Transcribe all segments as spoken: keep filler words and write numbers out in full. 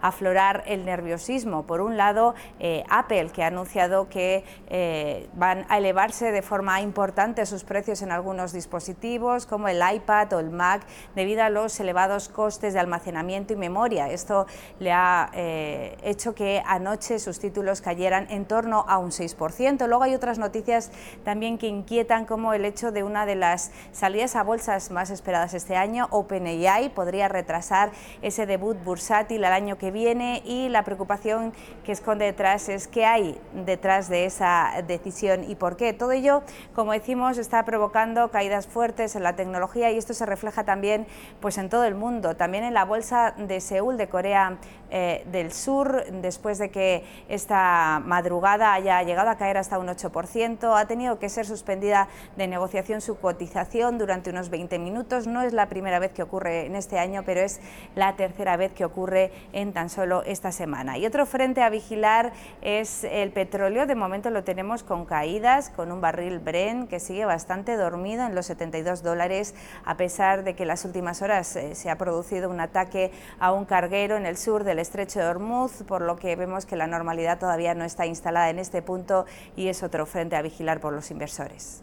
aflorar el nerviosismo. Por un lado, eh, Apple, que ha anunciado que eh, van a elevarse de forma importante sus precios en algunos dispositivos, como el iPad o el Mac, debido a los elevados costes de almacenamiento y memoria. Esto le ha eh, hecho que anoche sus títulos cayeran en torno a un seis por ciento. Luego hay otras noticias también que inquietan, como el hecho de una de las salidas a bolsas más esperadas este año. OpenAI podría retrasar ese debut bursátil al año que viene, y la preocupación que esconde detrás es qué hay detrás de esa decisión y por qué. Todo ello, como decimos, está provocando caídas fuertes en la tecnología, y esto se refleja también pues en todo el mundo, también en la bolsa de Seúl de Corea eh, del Sur, después de que esta madrugada haya llegado a caer hasta un ocho por ciento. Ha tenido que ser suspendida de negociación su cotización durante unos veinte minutos. No es la primera vez que ocurre en este año, pero es la tercera vez que ocurre en tan solo esta semana. Y otro frente a vigilar es el petróleo. De momento lo tenemos con caídas, con un barril Brent que sigue bastante dormido en los setenta y dos dólares, a pesar de que en las últimas horas eh, se ha producido un ataque a un carguero en el sur del estrecho de Hormuz, por lo que vemos que la normalidad todavía no está instalada en este punto, y es otro frente a vigilar por los inversores.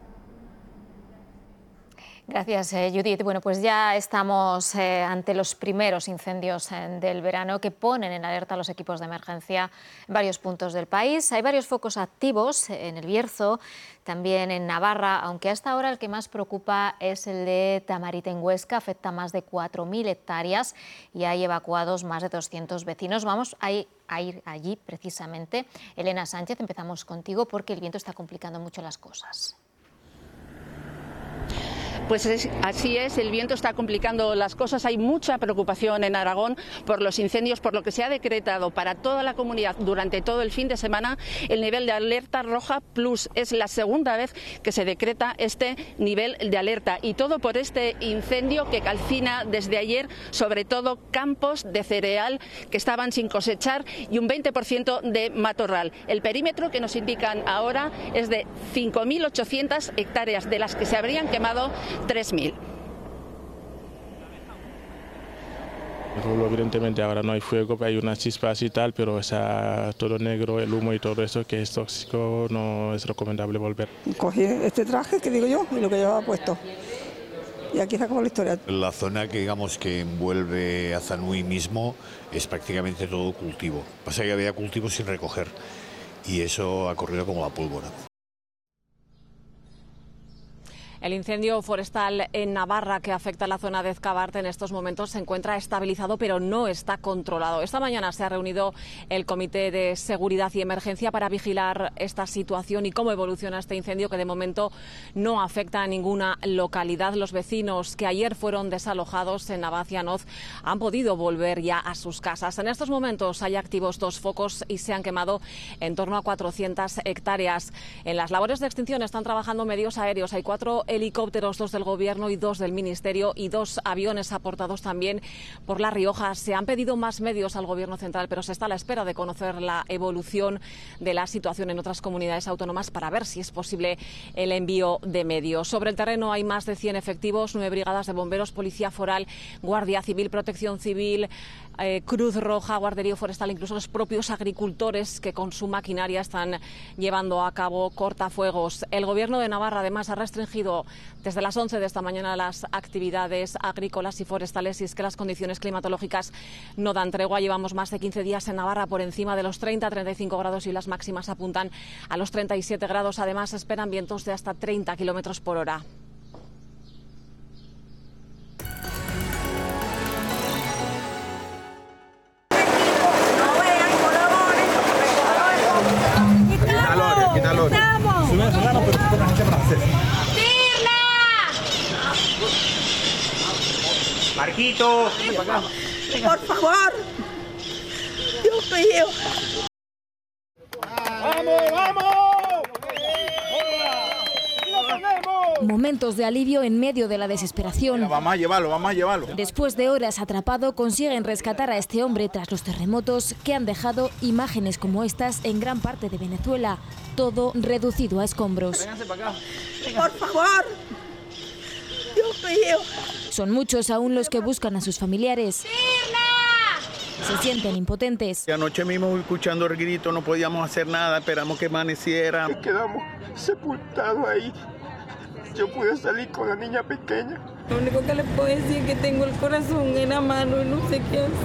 Gracias, eh, Judith. Bueno, pues ya estamos eh, ante los primeros incendios eh, del verano que ponen en alerta a los equipos de emergencia en varios puntos del país. Hay varios focos activos en el Bierzo, también en Navarra, aunque hasta ahora el que más preocupa es el de Tamarit en Huesca. Afecta más de cuatro mil hectáreas y hay evacuados más de doscientos vecinos. Vamos a ir, a ir allí precisamente. Elena Sánchez, empezamos contigo porque el viento está complicando mucho las cosas. Pues es, así es, el viento está complicando las cosas. Hay mucha preocupación en Aragón por los incendios, por lo que se ha decretado para toda la comunidad durante todo el fin de semana el nivel de alerta roja plus. Es la segunda vez que se decreta este nivel de alerta, y todo por este incendio que calcina desde ayer sobre todo campos de cereal que estaban sin cosechar y un veinte por ciento de matorral. El perímetro que nos indican ahora es de cinco mil ochocientas hectáreas, de las que se habrían quemado tres mil. Evidentemente ahora no hay fuego, hay unas chispas y tal, pero está todo negro, el humo y todo eso que es tóxico, no es recomendable volver. Cogí este traje que digo yo y lo que llevaba puesto. Y aquí se acabó la historia. La zona que digamos que envuelve a Zanui mismo es prácticamente todo cultivo. Pasa que había cultivo sin recoger y eso ha corrido como la pólvora. El incendio forestal en Navarra que afecta a la zona de Ezcabarte en estos momentos se encuentra estabilizado, pero no está controlado. Esta mañana se ha reunido el Comité de Seguridad y Emergencia para vigilar esta situación y cómo evoluciona este incendio, que de momento no afecta a ninguna localidad. Los vecinos que ayer fueron desalojados en Navacia-Noz han podido volver ya a sus casas. En estos momentos hay activos dos focos y se han quemado en torno a cuatrocientas hectáreas. En las labores de extinción están trabajando medios aéreos. Hay cuatro helicópteros, dos del Gobierno y dos del Ministerio, y dos aviones aportados también por La Rioja. Se han pedido más medios al Gobierno central, pero se está a la espera de conocer la evolución de la situación en otras comunidades autónomas para ver si es posible el envío de medios. Sobre el terreno hay más de cien efectivos, nueve brigadas de bomberos, Policía Foral, Guardia Civil, Protección Civil, eh, Cruz Roja, Guardería Forestal, incluso los propios agricultores que con su maquinaria están llevando a cabo cortafuegos. El Gobierno de Navarra además ha restringido desde las once de esta mañana las actividades agrícolas y forestales, y es que las condiciones climatológicas no dan tregua. Llevamos más de quince días en Navarra por encima de los treinta a treinta y cinco grados y las máximas apuntan a los treinta y siete grados. Además, se esperan vientos de hasta treinta kilómetros por hora. Marquito, por favor, Dios mío. ¡Vamos, vamos! Momentos de alivio en medio de la desesperación. Vamos a llevarlo, vamos a llevarlo. Después de horas atrapado, consiguen rescatar a este hombre tras los terremotos que han dejado imágenes como estas en gran parte de Venezuela. Todo reducido a escombros. Vénganse para acá. Por favor, Dios mío. Son muchos aún los que buscan a sus familiares. se sienten impotentes. Y anoche mismo escuchando el grito, no podíamos hacer nada, esperamos que amaneciera. Quedamos sepultados ahí. Yo pude salir con la niña pequeña. Lo único que les puedo decir es que tengo el corazón en la mano y no sé qué hacer.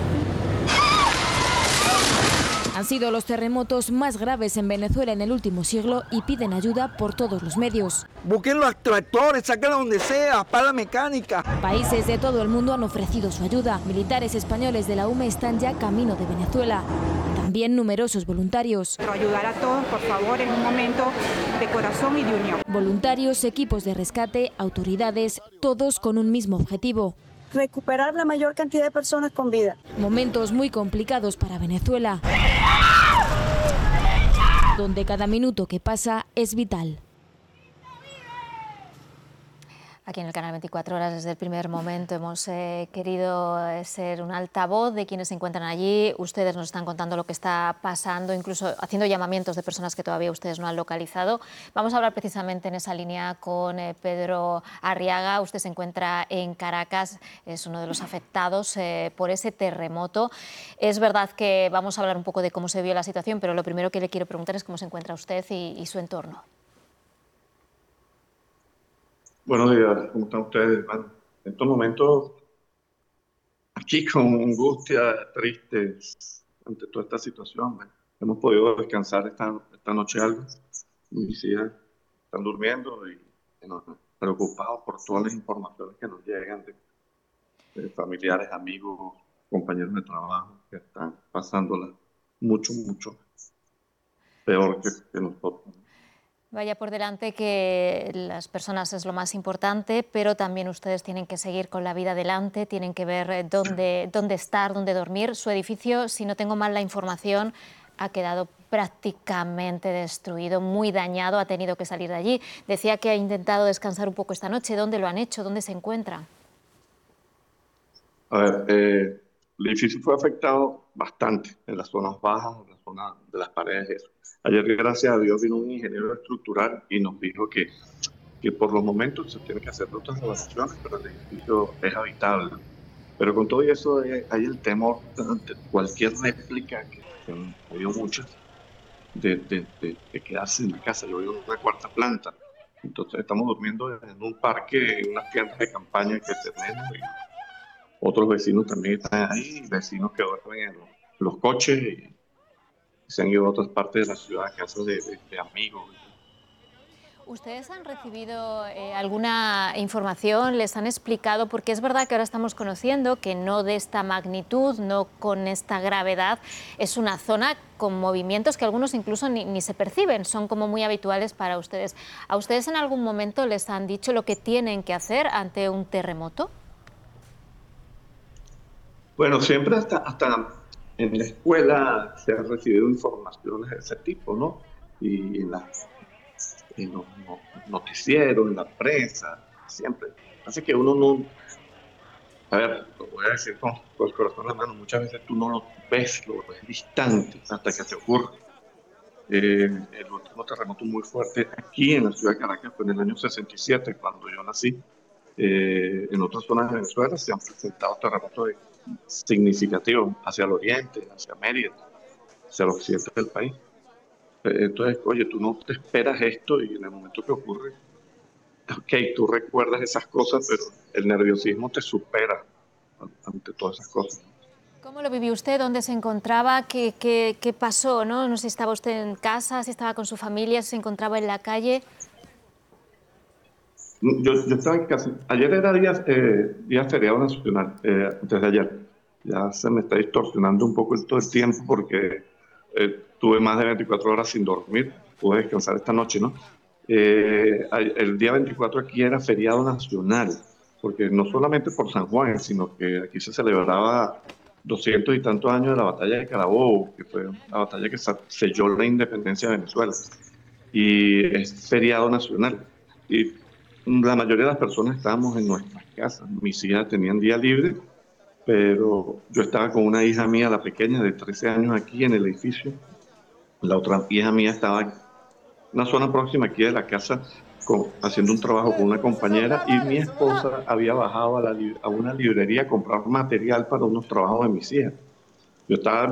Han sido los terremotos más graves en Venezuela en el último siglo y piden ayuda por todos los medios. Busquen los tractores, sáquenlos donde sea, pala mecánica. Países de todo el mundo han ofrecido su ayuda. Militares españoles de la U M E están ya camino de Venezuela. También numerosos voluntarios. Ayudar a todos, por favor, en un momento de corazón y de unión. Voluntarios, equipos de rescate, autoridades, todos con un mismo objetivo. Recuperar la mayor cantidad de personas con vida. Momentos muy complicados para Venezuela, donde cada minuto que pasa es vital. Aquí en el canal veinticuatro horas, desde el primer momento, hemos eh, querido eh, ser un altavoz de quienes se encuentran allí. Ustedes nos están contando lo que está pasando, incluso haciendo llamamientos de personas que todavía ustedes no han localizado. Vamos a hablar precisamente en esa línea con eh, Pedro Arriaga. Usted se encuentra en Caracas, es uno de los afectados eh, por ese terremoto. Es verdad que vamos a hablar un poco de cómo se vio la situación, pero lo primero que le quiero preguntar es cómo se encuentra usted y, y su entorno. Buenos días, ¿cómo están ustedes? Bueno, en estos momentos, aquí con angustia, tristes ante toda esta situación, ¿no? Hemos podido descansar esta, esta noche algo. Mis hijas están durmiendo y bueno, preocupados por todas las informaciones que nos llegan de, de familiares, amigos, compañeros de trabajo que están pasándola mucho, mucho peor que, que nosotros. Vaya por delante que las personas es lo más importante, pero también ustedes tienen que seguir con la vida adelante, tienen que ver dónde, dónde estar, dónde dormir. Su edificio, si no tengo mal la información, ha quedado prácticamente destruido, muy dañado, ha tenido que salir de allí. Decía que ha intentado descansar un poco esta noche. ¿Dónde lo han hecho? ¿Dónde se encuentra? A ver, eh, el edificio fue afectado bastante en las zonas bajas, en la zona de las paredes. Eso. Ayer, gracias a Dios, vino un ingeniero estructural y nos dijo que, que por los momentos se tienen que hacer otras evaluaciones, pero el edificio es habitable. Pero con todo eso hay, hay el temor ante cualquier réplica, que, que han habido muchas, de, de, de, de quedarse en la casa. Yo vivo en una cuarta planta, entonces estamos durmiendo en un parque, en unas tiendas de campaña que tenemos. Y otros vecinos también están ahí, vecinos que duermen en los, los coches y se han ido a otras partes de la ciudad, a casas de, de, de amigos. ¿Ustedes han recibido eh, alguna información? ¿Les han explicado? Porque es verdad que ahora estamos conociendo que no de esta magnitud, no con esta gravedad, es una zona con movimientos que algunos incluso ni, ni se perciben, son como muy habituales para ustedes. ¿A ustedes en algún momento les han dicho lo que tienen que hacer ante un terremoto? Bueno, siempre hasta, hasta en la escuela se han recibido informaciones de ese tipo, ¿no? Y en, la, en los noticieros, en la prensa, siempre. Así que uno no... A ver, lo voy a decir con, con el corazón en la mano, muchas veces tú no lo ves, lo ves distante hasta que te ocurre. Eh, el último terremoto muy fuerte aquí en la ciudad de Caracas fue en el año sesenta y siete, cuando yo nací. Eh, en otras zonas de Venezuela se han presentado terremotos de significativo hacia el oriente, hacia Mérida, hacia el occidente del país. Entonces, oye, tú no te esperas esto y en el momento que ocurre, ok, tú recuerdas esas cosas, pero el nerviosismo te supera ante todas esas cosas. ¿Cómo lo vivió usted? ¿Dónde se encontraba? ¿Qué, qué, qué pasó? ¿No? No sé si estaba usted en casa, si estaba con su familia, si se encontraba en la calle. Yo, yo estaba en casa. Ayer era día, eh, día feriado nacional, eh, desde ayer. Ya se me está distorsionando un poco todo el tiempo porque eh, tuve más de veinticuatro horas sin dormir. Pude descansar esta noche, ¿no? Eh, el día veinticuatro aquí era feriado nacional, porque no solamente por San Juan, sino que aquí se celebraba doscientos y tantos años de la batalla de Carabobo, que fue la batalla que selló la independencia de Venezuela. Y es feriado nacional. Y la mayoría de las personas estábamos en nuestras casas. Mis hijas tenían día libre, pero yo estaba con una hija mía, la pequeña, de trece años aquí en el edificio. La otra hija mía estaba en una zona próxima aquí de la casa con, haciendo un trabajo con una compañera, y mi esposa había bajado a, la, a una librería a comprar material para unos trabajos de mis hijas. Yo estaba